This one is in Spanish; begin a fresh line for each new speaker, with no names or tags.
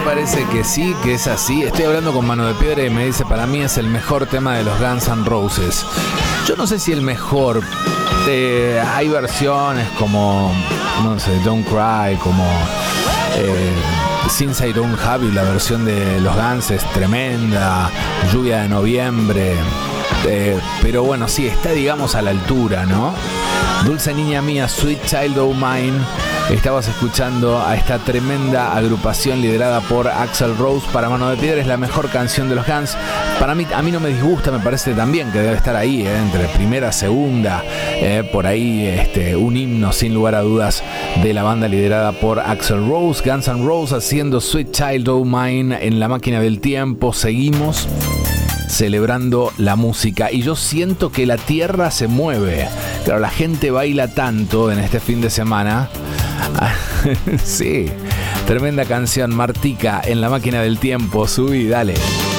parece que sí, que es así. Estoy hablando con Mano de Piedra y me dice, para mí es el mejor tema de los Guns N' Roses. Yo no sé si el mejor. Hay versiones como, no sé, Don't Cry, como Since I Don't Have You, la versión de los Guns es tremenda. Lluvia de Noviembre. Pero bueno, sí, está digamos a la altura, ¿no? Dulce Niña Mía, Sweet Child O' Mine. Estabas escuchando a esta tremenda agrupación liderada por Axl Rose. Para Mano de Piedra es la mejor canción de los Guns. Para mí, a mí no me disgusta, me parece también que debe estar ahí, entre primera, segunda, por ahí un himno sin lugar a dudas de la banda liderada por Axl Rose. Guns N' Roses haciendo Sweet Child O' Mine en la máquina del tiempo. Seguimos celebrando la música y yo siento que la tierra se mueve. Claro, la gente baila tanto en este fin de semana. Sí, tremenda canción, Martica en la máquina del tiempo. Subí, dale.